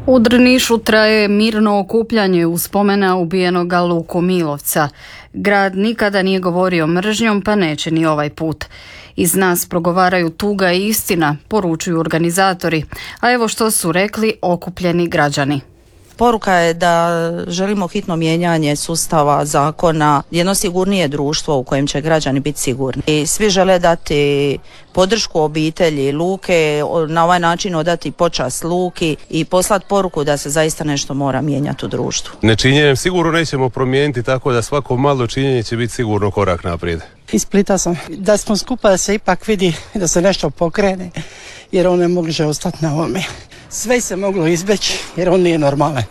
U Drnišu traje mirno okupljanje u spomena ubijenoga Luku Milovca. Grad nikada nije govorio mržnjom, pa neće ni ovaj put. Iz nas progovaraju tuga i istina, poručuju organizatori. A evo što su rekli okupljeni građani. Poruka je da želimo hitno mijenjanje sustava, zakona, jedno sigurnije društvo u kojem će građani biti sigurni. I svi žele dati podršku obitelji Luke, na ovaj način odati počast Luki i poslati poruku da se zaista nešto mora mijenjati u društvu. Nečinjenjem sigurno nećemo promijeniti, tako da svako malo činjenje će biti sigurno korak naprijed. Iz Splita sam. Da smo skupa da se ipak vidi da se nešto pokrene, jer on ne može ostati na ovome. Sve se moglo izbjeći jer on nije normalan.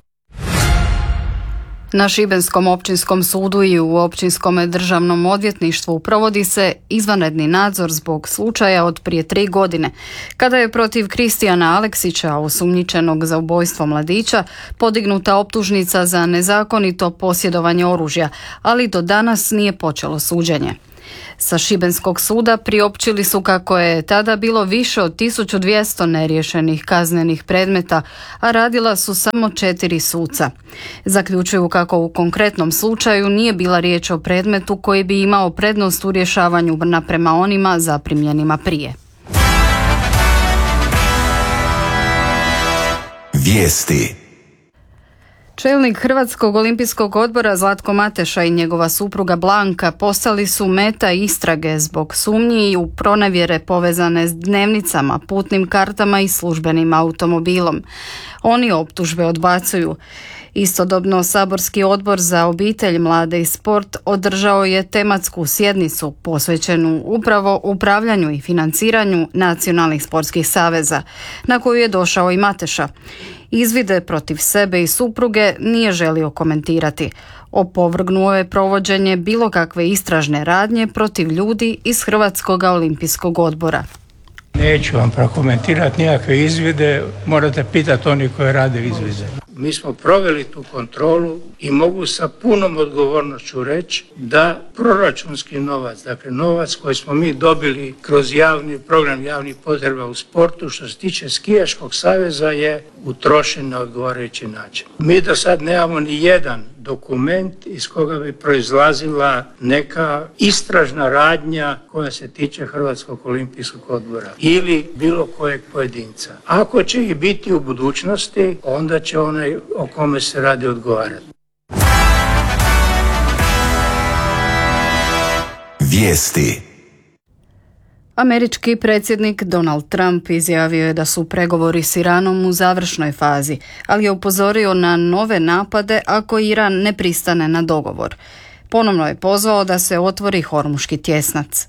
Na Šibenskom općinskom sudu i u općinskom državnom odvjetništvu provodi se izvanredni nadzor zbog slučaja od prije 3 godine, kada je protiv Kristijana Aleksića, osumnjičenog za ubojstvo mladića, podignuta optužnica za nezakonito posjedovanje oružja, ali do danas nije počelo suđenje. Sa Šibenskog suda priopćili su kako je tada bilo više od 1200 neriješenih kaznenih predmeta, a radila su samo 4 suca. Zaključuju kako u konkretnom slučaju nije bila riječ o predmetu koji bi imao prednost u rješavanju naprema onima zaprimljenima prije. Vijesti. Čelnik Hrvatskog olimpijskog odbora Zlatko Mateša i njegova supruga Blanka postali su meta istrage zbog sumnji u pronevjere povezane s dnevnicama, putnim kartama i službenim automobilom. Oni optužbe odbacuju. Istodobno saborski odbor za obitelj, mlade i sport održao je tematsku sjednicu posvećenu upravo upravljanju i financiranju nacionalnih sportskih saveza, na koju je došao i Mateša. Izvide protiv sebe i supruge nije želio komentirati. Opovrgnuo je provođenje bilo kakve istražne radnje protiv ljudi iz Hrvatskog olimpijskog odbora. Neću vam prokomentirati nikakve izvide, morate pitati oni koji rade izvide. Mi smo proveli tu kontrolu i mogu sa punom odgovornošću reći da proračunski novac, dakle novac koji smo mi dobili kroz javni program javnih potreba u sportu, što se tiče skijaškog saveza, je utrošen na odgovarajući način. Mi do sad nemamo ni jedan dokument iz koga bi proizlazila neka istražna radnja koja se tiče Hrvatskog olimpijskog odbora ili bilo kojeg pojedinca. Ako će ih biti u budućnosti, onda će onaj o kome se radi odgovarati. Vijesti. Američki predsjednik Donald Trump izjavio je da su pregovori s Iranom u završnoj fazi, ali je upozorio na nove napade ako Iran ne pristane na dogovor. Ponovno je pozvao da se otvori Hormuški tjesnac.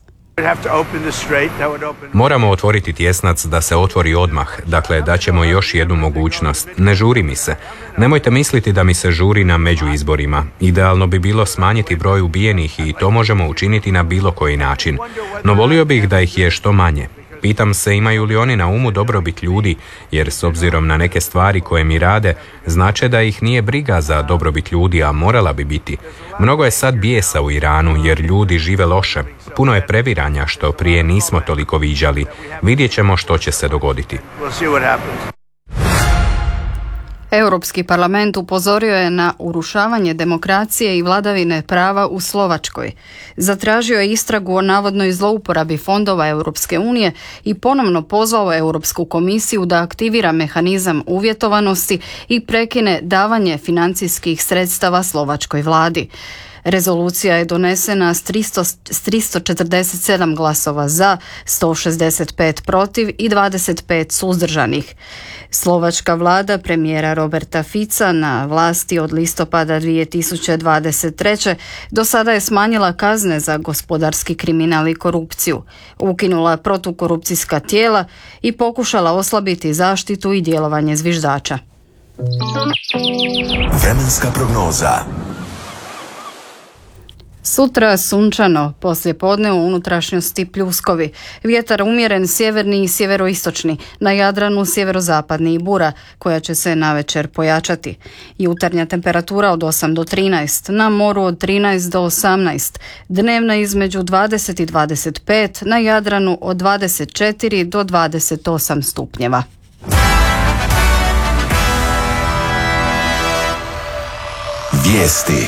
Moramo otvoriti tjesnac da se otvori odmah, dakle daćemo još jednu mogućnost. Ne žuri mi se. Nemojte misliti da mi se žuri na međuizborima. Idealno bi bilo smanjiti broj ubijenih i to možemo učiniti na bilo koji način. No volio bih da ih je što manje. Pitam se imaju li oni na umu dobrobit ljudi, jer s obzirom na neke stvari koje mi rade, znače da ih nije briga za dobrobit ljudi, a morala bi biti. Mnogo je sad bijesa u Iranu, jer ljudi žive loše. Puno je previranja što prije nismo toliko viđali. Vidjet ćemo što će se dogoditi. Europski parlament upozorio je na urušavanje demokracije i vladavine prava u Slovačkoj. Zatražio je istragu o navodnoj zlouporabi fondova Europske unije i ponovno pozvao Europsku komisiju da aktivira mehanizam uvjetovanosti i prekine davanje financijskih sredstava slovačkoj vladi. Rezolucija je donesena s 347 glasova za, 165 protiv i 25 suzdržanih. Slovačka vlada premijera Roberta Fica na vlasti od listopada 2023. do sada je smanjila kazne za gospodarski kriminal i korupciju, ukinula protukorupcijska tijela i pokušala oslabiti zaštitu i djelovanje zviždača. Vremenska prognoza. Sutra sunčano, poslijepodne u unutrašnjosti pljuskovi. Vjetar umjeren sjeverni i sjeveroistočni, na Jadranu sjeverozapadni i bura, koja će se navečer pojačati. Jutarnja temperatura od 8 do 13, na moru od 13 do 18, dnevna između 20 i 25, na Jadranu od 24 do 28 stupnjeva. Vijesti.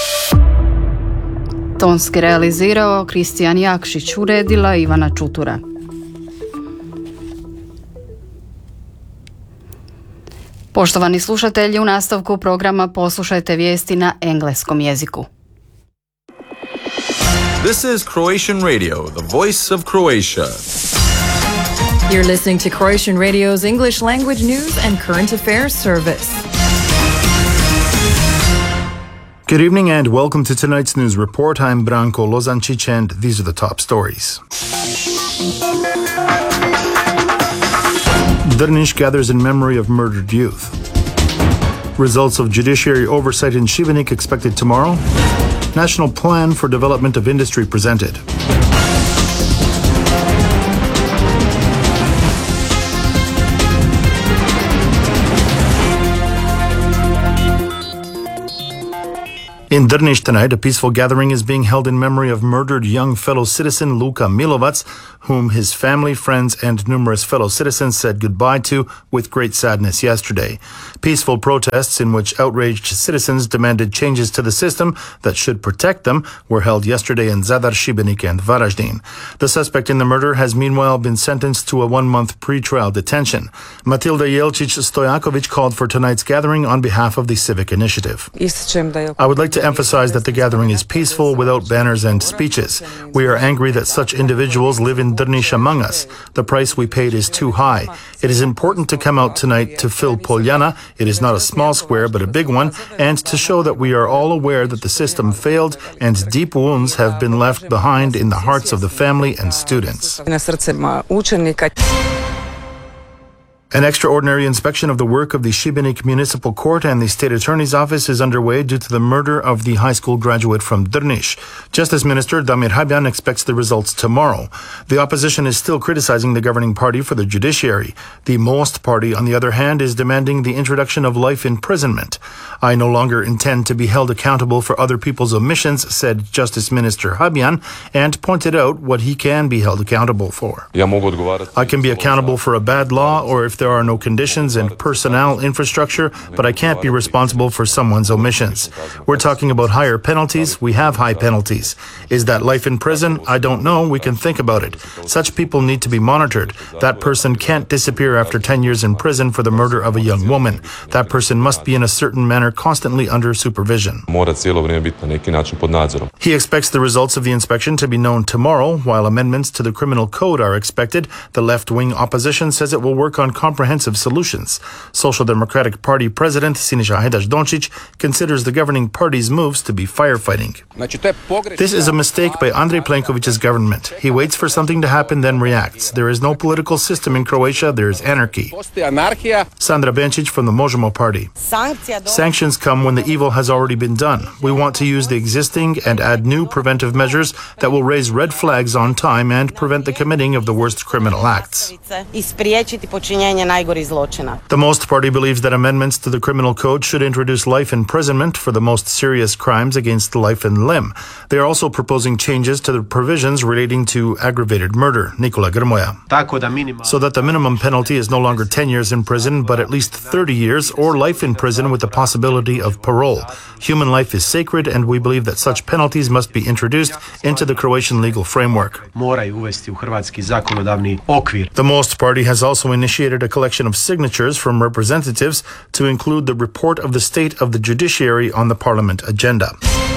Tonski realizirao Kristijan Jakšić, uredila Ivana Čutura. Poštovani slušatelji, u nastavku programa poslušajte vijesti na engleskom jeziku. This is Croatian Radio, the voice of Croatia. You're listening to Croatian Radio's English language news and current affairs service. Good evening and welcome to tonight's news report. I'm Branko Lozančić and these are the top stories. Drniš gathers in memory of murdered youth. Results of judiciary oversight in Šibenik expected tomorrow. National Plan for Development of Industry presented. In Drniš tonight, a peaceful gathering is being held in memory of murdered young fellow citizen Luka Milovac, whom his family, friends, and numerous fellow citizens said goodbye to with great sadness yesterday. Peaceful protests in which outraged citizens demanded changes to the system that should protect them were held yesterday in Zadar, Šibenik, and Varaždin. The suspect in the murder has meanwhile been sentenced to a 1-month pre-trial detention. Matilda Jelčić-Stojaković called for tonight's gathering on behalf of the Civic Initiative. I would like to emphasize that the gathering is peaceful without banners and speeches. We are angry that such individuals live in Drniš among us. The price we paid is too high. It is important to come out tonight to fill Poljana. It is not a small square but a big one, and to show that we are all aware that the system failed and deep wounds have been left behind in the hearts of the family and students. An extraordinary inspection of the work of the Šibenik Municipal Court and the State Attorney's Office is underway due to the murder of the high school graduate from Drniš. Justice Minister Damir Habjan expects the results tomorrow. The opposition is still criticizing the governing party for the judiciary. The Most party, on the other hand, is demanding the introduction of life imprisonment. I no longer intend to be held accountable for other people's omissions, said Justice Minister Habjan, and pointed out what he can be held accountable for. I can be accountable for a bad law or if there are no conditions and personnel infrastructure, but I can't be responsible for someone's omissions. We're talking about higher penalties. We have high penalties. Is that life in prison? I don't know. We can think about it. Such people need to be monitored. That person can't disappear after 10 years in prison for the murder of a young woman. That person must be in a certain manner constantly under supervision. He expects the results of the inspection to be known tomorrow. While amendments to the criminal code are expected, the left-wing opposition says it will work on comprehensive solutions. Social Democratic Party President Siniša Hajdaš-Dončić considers the governing party's moves to be firefighting. This is a mistake by Andrej Plenković's government. He waits for something to happen, then reacts. There is no political system in Croatia, there is anarchy. Sandra Benčić from the Možemo party. Sanctions come when the evil has already been done. We want to use the existing and add new preventive measures that will raise red flags on time and prevent the committing of the worst criminal acts. The Most party believes that amendments to the criminal code should introduce life imprisonment for the most serious crimes against life and limb. They are also proposing changes to the provisions relating to aggravated murder. Nikola Grmoja. So that the minimum penalty is no longer 10 years in prison, but at least 30 years or life in prison with the possibility of parole. Human life is sacred, and we believe that such penalties must be introduced into the Croatian legal framework. The Most party has also initiated a collection of signatures from representatives to include the report of the state of the judiciary on the parliament agenda.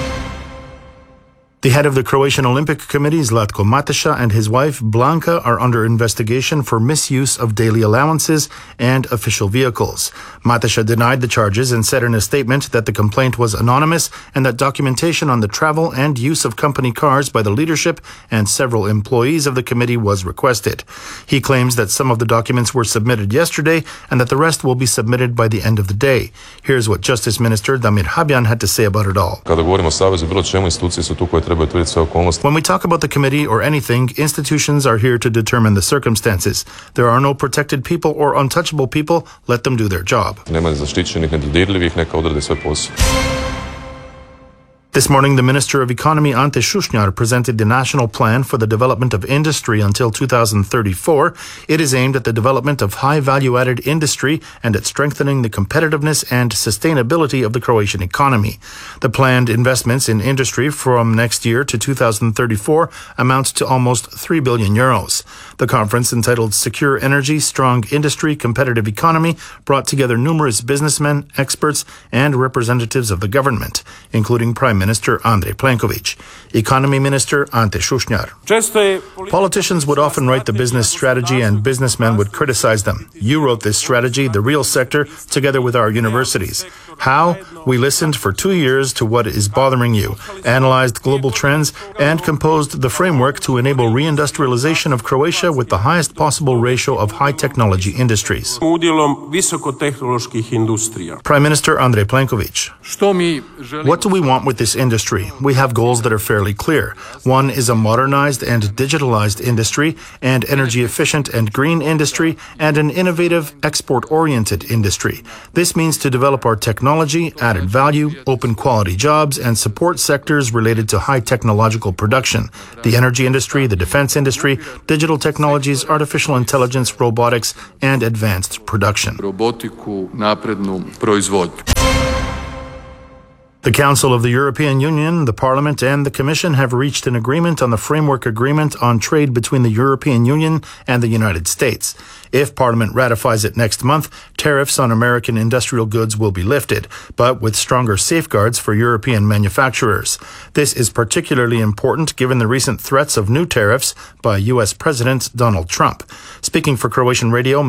The head of the Croatian Olympic Committee, Zlatko Mateša, and his wife, Blanka, are under investigation for misuse of daily allowances and official vehicles. Mateša denied the charges and said in a statement that the complaint was anonymous and that documentation on the travel and use of company cars by the leadership and several employees of the committee was requested. He claims that some of the documents were submitted yesterday and that the rest will be submitted by the end of the day. Here's what Justice Minister Damir Habjan had to say about it all. When we talk about the committee or anything, institutions are here to determine the circumstances. There are no protected people or untouchable people. Let them do their job. This morning, the Minister of Economy Ante Šušnjar presented the national plan for the development of industry until 2034. It is aimed at the development of high value-added industry and at strengthening the competitiveness and sustainability of the Croatian economy. The planned investments in industry from next year to 2034 amount to almost 3 billion euros. The conference, entitled Secure Energy, Strong Industry, Competitive Economy, brought together numerous businessmen, experts, and representatives of the government, including Prime Minister Andrej Plenković, Economy Minister Ante Šušnjar. Politicians would often write the business strategy and businessmen would criticize them. You wrote this strategy, the real sector, together with our universities. How? We listened for 2 years to what is bothering you, analyzed global trends, and composed the framework to enable reindustrialization of Croatia with the highest possible ratio of high-technology industries. Prime Minister Andrej Plenković. What do we want with this industry? We have goals that are fairly clear. One is a modernized and digitalized industry, and energy-efficient and green industry, and an innovative, export-oriented industry. This means to develop our technology, added value, open quality jobs, and support sectors related to high technological production. The energy industry, the defense industry, digital technologies, artificial intelligence, robotics, and advanced production. The Council of the European Union, the Parliament, and the Commission have reached an agreement on the framework agreement on trade between the European Union and the United States. If Parliament ratifies it next month, tariffs on American industrial goods will be lifted, but with stronger safeguards for European manufacturers. This is particularly important given the recent threats of new tariffs by U.S. President Donald Trump. Speaking for Croatian Radio,